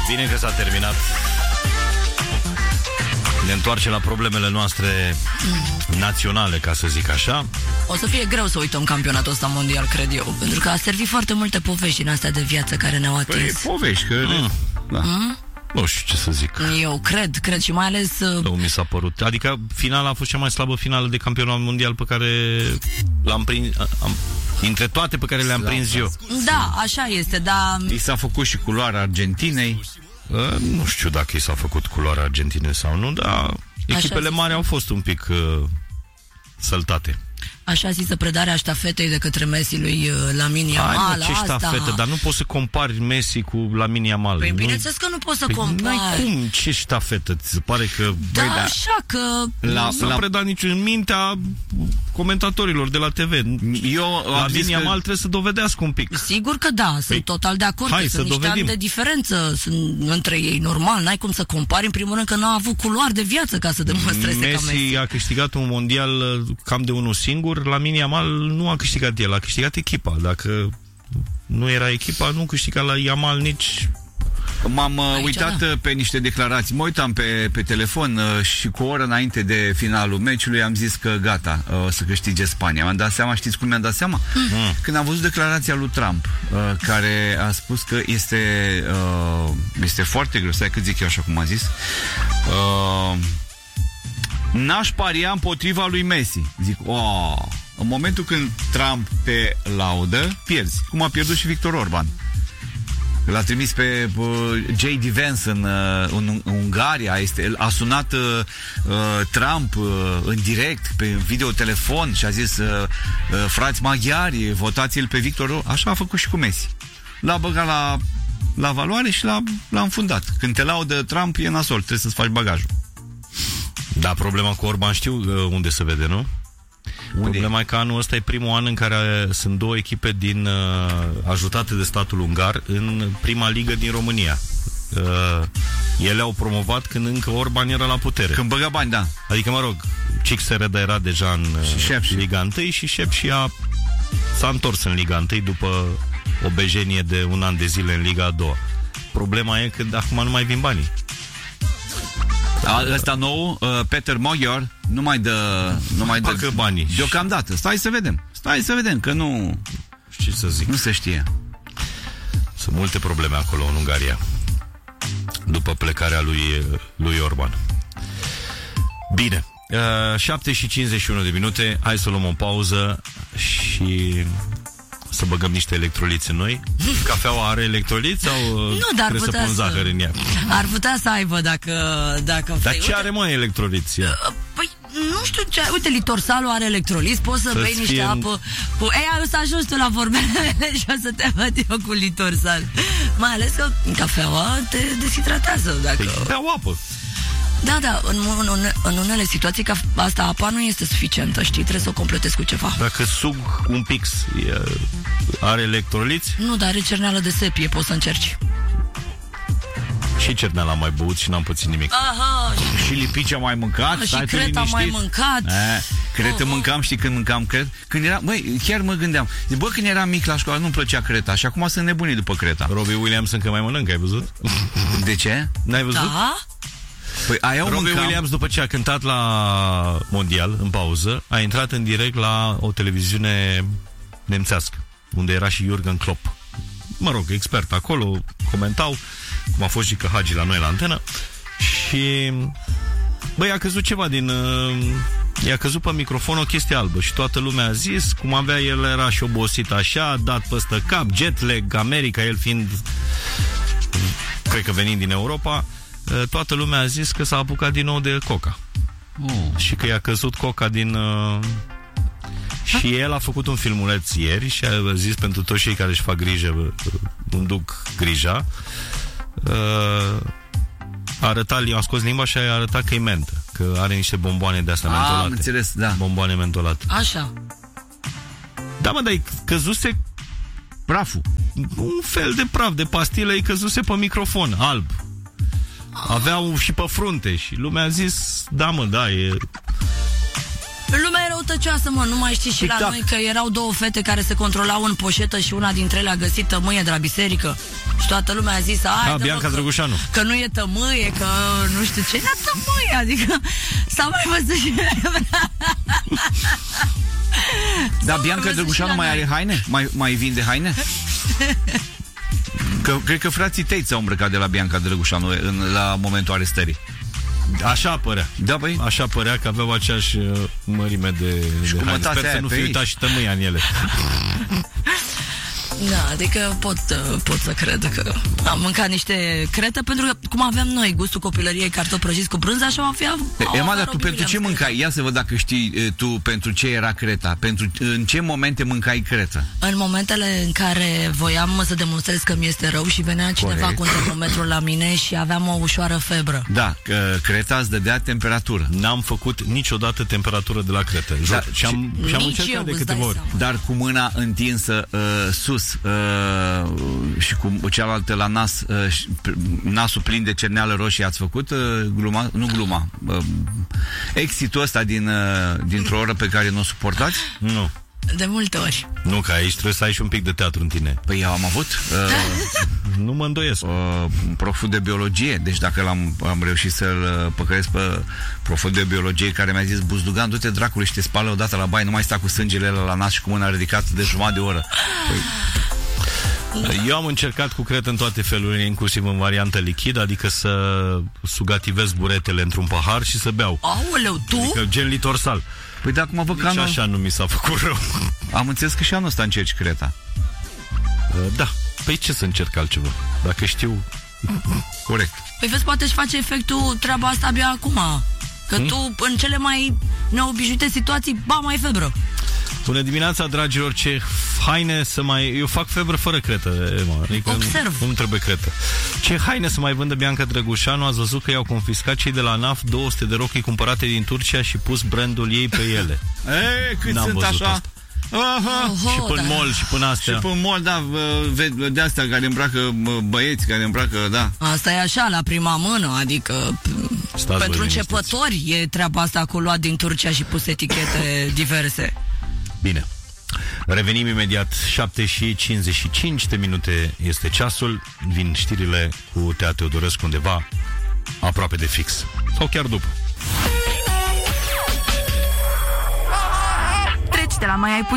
Bine că s-a terminat. Ne întoarcem la problemele noastre naționale, ca să zic așa. O să fie greu să uităm campionatul ăsta mondial, cred eu. Pentru că a servit foarte multe povești din astea de viață care ne-au atins. Păi, povești, că... Da. Nu știu ce să zic. Eu cred și mai ales... Mi s-a părut. Adică finala a fost cea mai slabă finală de campionat mondial pe care l-am prins... Dintre toate pe care le-am prins eu. Da, așa este, dar... I s-a făcut și culoarea Argentinei. Nu știu dacă i s-a făcut culoarea Argentinei sau nu, dar echipele mari au fost un pic săltate. Așa zisă predarea ștafetei de către Messi lui Lamine Yamal. Ce ștafetă, dar nu poți să compari Messi cu Lamine Yamal. Păi bineînțeles că nu poți să compari. Cum? Ce ștafetă? Ți se pare că... Da, așa că... Nu s-a predat nici în mintea comentatorilor de la TV. Lamine Yamal trebuie să dovedească un pic. Sigur că da, sunt total de acord. Că sunt niște ani de diferență între ei. Normal, n-ai cum să compari. În primul rând că n-a avut culoare de viață ca să demonstreze ca Messi. Messi a câștigat un mondial cam de unul singur. Lamine Yamal nu a câștigat el, a câștigat echipa. Dacă nu era echipa, nu câștiga la Yamal nici... M-am uitat pe niște declarații. Mă uitam pe telefon și cu o oră înainte de finalul meciului am zis că gata, să câștige Spania. Mi-am dat seama, știți cum mi-am dat seama? Când am văzut declarația lui Trump, care a spus că este foarte greu. Stai că zic eu așa cum a zis. N-aș paria împotriva lui Messi. Zic, în momentul când Trump te laudă, pierzi. Cum a pierdut și Victor Orban. L-a trimis pe J.D. Vance în Ungaria. A sunat Trump în direct, pe videotelefon și a zis frați maghiari, votați-l pe Victor Orban. Așa a făcut și cu Messi. L-a băgat la valoare și l-a înfundat. Când te laudă Trump, e nasol, trebuie să-ți faci bagajul. Da, problema cu Orban știu unde se vede, nu? Problema e că anul ăsta e primul an în care sunt două echipe ajutate de statul ungar în prima ligă din România. Ele au promovat când încă Orban era la putere. Când băga bani, da. Adică, mă rog, Cixereda era deja în Liga 1 și Șepși s-a întors în Liga 1 după o bejenie de un an de zile în Liga a doua. Problema e că acum nu mai vin banii. Ăsta nou, Peter Magyar, nu mai dă banii. Deocamdată. Stai să vedem, că nu... Ce să zic? Nu se știe. Sunt multe probleme acolo în Ungaria după plecarea lui Orban. Bine, 7 și 51 de minute. Hai să luăm o pauză și să băgăm niște electroliți în noi. Cafeaua are electroliți sau nu, dar trebuie să pun zahăr în ea? Ar putea să aibă dacă Dar ce are, mă, electroliți? Păi, nu știu ce... Uite, litorsalul are electroliți, poți să bei niște apă cu... o să ajungi tu la vorbele mele și o să te văd eu cu litorsal. Mai ales că cafeaua te deshidratează dacă... Păi, beau apă. Da, în unele situații ca asta, apa nu este suficientă, știi? Trebuie să o completezi cu ceva. Dacă sug un pix, are electroliți? Nu, dar are cerneală de sepie, poți să încerci. Și cerneala am mai băut și n-am pățit nimic. Aha. Și lipici am mai mâncat. Și cret am mai mâncat. Crete mâncam, știi când mâncam cret? Când era, chiar mă gândeam, când eram mic la școală nu-mi plăcea creta și acum sunt nebunit după creta. Robbie Williams încă mai mănâncă, ai văzut? De ce? N-ai văzut? Da. Păi Robbie Williams, după ce a cântat la Mondial, în pauză, a intrat în direct la o televiziune nemțească, unde era și Jürgen Klopp. Mă rog, expert acolo, comentau, cum a fost și că Hagi la noi la antenă. Și a căzut ceva i-a căzut pe microfon o chestie albă și toată lumea a zis, cum avea el, era și obosit așa, dat păstă cap, jet lag, America, el fiind, cred că venind din Europa, toată lumea a zis că s-a apucat din nou de coca. Și că i-a căzut coca din... Și el a făcut un filmuleț ieri și a zis pentru toți cei care își fac grijă, îmi duc grija, a scos limba și a arătat că e mentă, că are niște bomboane de astea mentolate. Am înțeles, da. Bomboane mentolate. Așa. Da, mă, dar căzuse praful. Un fel de praf, de pastilă, îi căzuse pe microfon, alb. Aveau și pe frunte și lumea a zis, da, mă, da, e... Lumea era răutăcioasă, mă, nu mai știi și la noi că erau două fete care se controlau în poșetă și una dintre ele a găsit tămâie de la biserică. Și toată lumea a zis, Bianca Drăgușanu. Că nu e tămâie, că nu știu ce e tămâie, adică s-a mai văzut și Dar Bianca Drăgușanu mai are haine? Mai vinde haine? Cred că frații tăi s-au îmbrăcat de la Bianca Drăgușanu la momentul arestării. Așa părea. Da, băi. Așa părea că aveau aceeași mărime de haine. Sper să nu fi uitat și tămâia în ele. Da, adică pot să cred că am mâncat niște crete, pentru că cum avem noi gustul copilăriei, cartofi prăjiți cu brânză, așa am fi. Emma, dar tu pentru ce mâncai? Ia să văd dacă știi tu pentru ce era creta. În ce momente mâncai creta? În momentele în care voiam să demonstrez că mi este rău și venea cineva cu un termometru la mine și aveam o ușoară febră. Da, creta îți dădea temperatură. N-am făcut niciodată temperatură de la cretă. Da, și am încercat de câteva ori. Dar cu mâna întinsă sus și cu cealaltă la nas, nasul plin de cerneală roșie, ați făcut gluma? Nu gluma. Exitul ăsta dintr-o oră pe care nu o suportați? Nu. De multe ori. Nu, că aici trebuie să ai și un pic de teatru în tine. Păi eu am avut nu mă îndoiesc. Proful de biologie. Deci dacă am reușit să-l păcălesc pe proful de biologie, care mi-a zis: Buzdugan, du-te dracului și te spală odată la baie, nu mai sta cu sângele la nas și cu mâna ridicată de jumătate de oră. Eu am încercat cu cret în toate felurile, inclusiv în variantă lichidă, adică să sugativez buretele într-un pahar și să beau. Aoleu, tu? Adică gen litorsal. Păi de acum văd că nici așa nu mi s-a făcut rău. Am înțeles că și anul ăsta încerci creta. Da. Păi ce să încerc altceva? Dacă știu. Corect. Păi vezi, poate își face efectul treaba asta abia acum. Că tu, în cele mai neobișnuite situații, mai febră. Bună dimineața, dragilor, ce haine să mai... Eu fac febră fără cretă, Emma. Adică observ. Nu trebuie cretă. Ce haine să mai vândă Bianca Drăgușanu? Ați văzut că i-au confiscat cei de la ANAF 200 de rochii cumpărate din Turcia și pus brandul ei pe ele. Cât sunt așa? Și până mall și până astea. Și până mall, da, de astea care îmbracă băieți, care îmbracă, da. Asta e așa, la prima mână, adică pentru începători e treaba asta cu luat din Turcia și pus etichete diverse. Bine. Revenim imediat, 7:55 de minute este ceasul. Vin știrile cu Tea Teodorescu undeva aproape de fix. Sau chiar după. Treci de la mai ai puțin